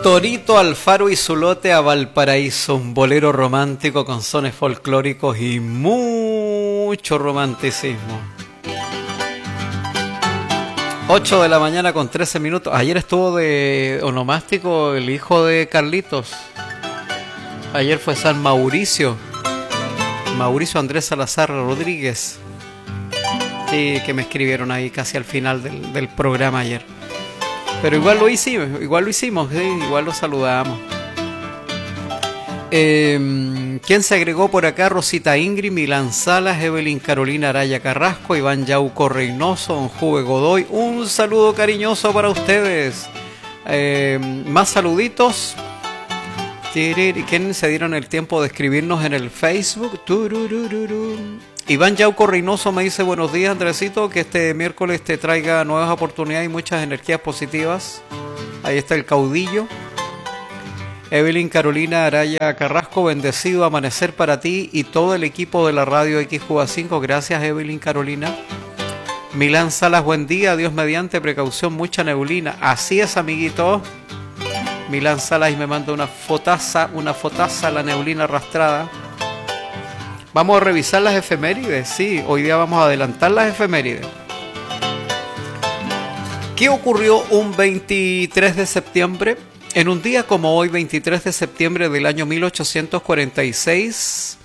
Torito Alfaro y su lote a Valparaíso, un bolero romántico con sones folclóricos y mucho romanticismo. 8 de la mañana con 13 minutos. Ayer estuvo de onomástico el hijo de Carlitos. Ayer fue San Mauricio. Mauricio Andrés Salazar Rodríguez. Sí, que me escribieron ahí casi al final del programa ayer. Pero igual lo hicimos, ¿sí? Igual lo saludamos. ¿Quién se agregó por acá? Rosita Ingrid, Milán Salas, Evelyn Carolina Araya Carrasco, Iván Yauco Reynoso, Don Juve Godoy. Un saludo cariñoso para ustedes. Más saluditos. ¿Quién se dieron el tiempo de escribirnos en el Facebook? Iván Yauco Reynoso me dice: buenos días, Andresito, que este miércoles te traiga nuevas oportunidades y muchas energías positivas. Ahí está el caudillo. Evelyn Carolina Araya Carrasco, bendecido amanecer para ti y todo el equipo de la radio XJA5. Gracias, Evelyn Carolina. Milán Salas, buen día, Dios mediante, precaución, mucha neblina. Así es, amiguito. Milán Salas, y me manda una fotaza, la neblina arrastrada. Vamos a revisar las efemérides, sí, hoy día vamos a adelantar las efemérides. ¿Qué ocurrió un 23 de septiembre? En un día como hoy, 23 de septiembre del año 1846,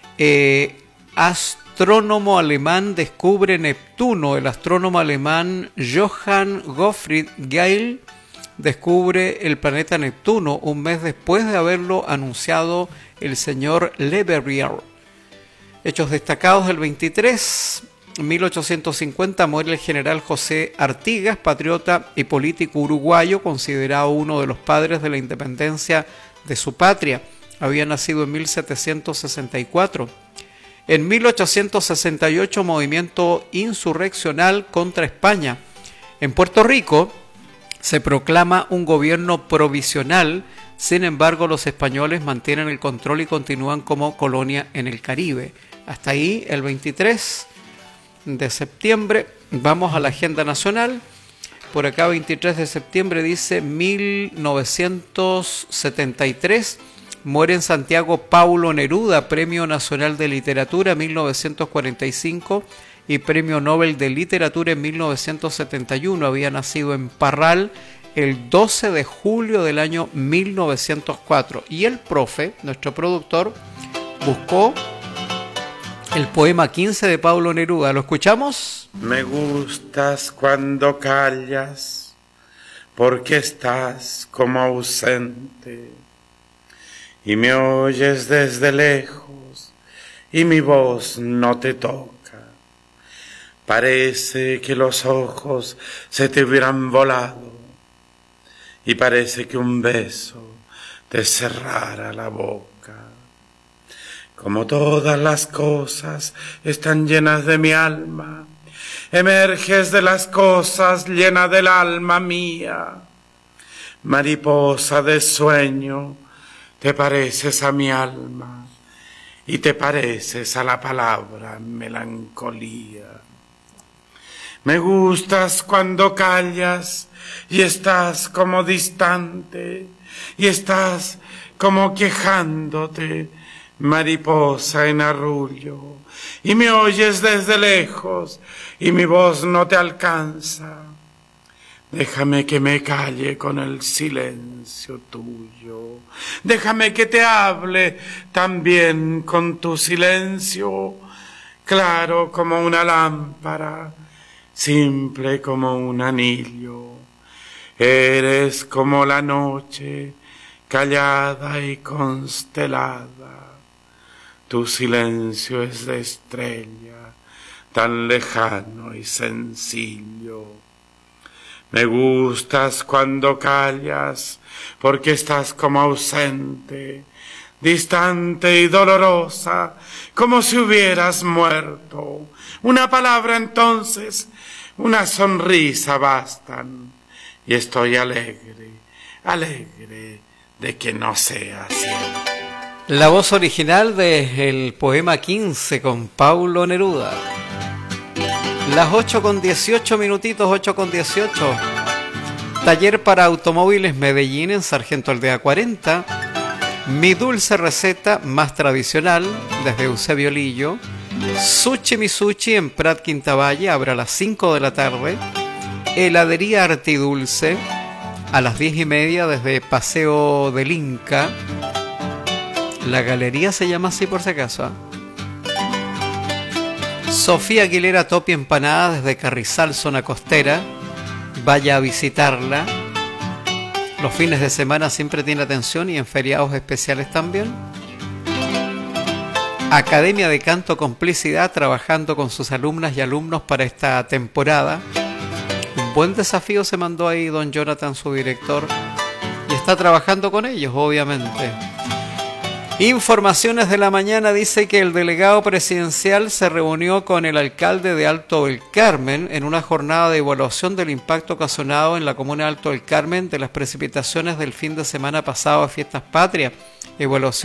astrónomo alemán descubre Neptuno. El astrónomo alemán Johann Gottfried Galle descubre el planeta Neptuno un mes después de haberlo anunciado el señor Le Verrier. Hechos destacados: el 23, 1850, muere el general José Artigas, patriota y político uruguayo, considerado uno de los padres de la independencia de su patria. Había nacido en 1764. En 1868, movimiento insurreccional contra España. En Puerto Rico se proclama un gobierno provisional. Sin embargo, los españoles mantienen el control y continúan como colonia en el Caribe. Hasta ahí el 23 de septiembre. Vamos a la agenda nacional. Por acá, 23 de septiembre, dice 1973. Muere en Santiago Paulo Neruda, Premio Nacional de Literatura 1945 y Premio Nobel de Literatura en 1971. Había nacido en Parral el 12 de julio del año 1904. Y el profe, nuestro productor, buscó el poema 15 de Paulo Neruda. ¿Lo escuchamos? Me gustas cuando callas, porque estás como ausente, y me oyes desde lejos, y mi voz no te toca. Parece que los ojos se te hubieran volado, y parece que un beso te cerrara la boca. Como todas las cosas están llenas de mi alma, emerges de las cosas llena del alma mía. Mariposa de sueño, te pareces a mi alma y te pareces a la palabra melancolía. Me gustas cuando callas y estás como distante y estás como quejándote, mariposa en arrullo, y me oyes desde lejos y mi voz no te alcanza. Déjame que me calle con el silencio tuyo, déjame que te hable también con tu silencio, claro como una lámpara, simple como un anillo. Eres como la noche, callada y constelada. Tu silencio es de estrella, tan lejano y sencillo. Me gustas cuando callas, porque estás como ausente, distante y dolorosa, como si hubieras muerto. Una palabra entonces, una sonrisa bastan, y estoy alegre, alegre de que no sea siempre. La voz original del poema 15 con Paulo Neruda. Las 8 con 18 minutitos, 8 con 18. Taller para Automóviles Medellín en Sargento Aldea 40. Mi Dulce Receta más tradicional desde Eusebio Lillo. Sushi Misushi en Prat Quinta Valle, abre a las 5 de la tarde. Heladería Artidulce a las 10:30 desde Paseo del Inca. La galería se llama así por si acaso, ¿eh? Sofía Aguilera Topi Empanada desde Carrizal, zona costera. Vaya a visitarla. Los fines de semana siempre tiene atención y en feriados especiales también. Academia de Canto Complicidad, trabajando con sus alumnas y alumnos para esta temporada. Un buen desafío se mandó ahí don Jonathan, su director, y está trabajando con ellos, obviamente. Informaciones de la mañana dice que el delegado presidencial se reunió con el alcalde de Alto del Carmen en una jornada de evaluación del impacto ocasionado en la comuna de Alto del Carmen de las precipitaciones del fin de semana pasado a Fiestas Patrias. Evaluación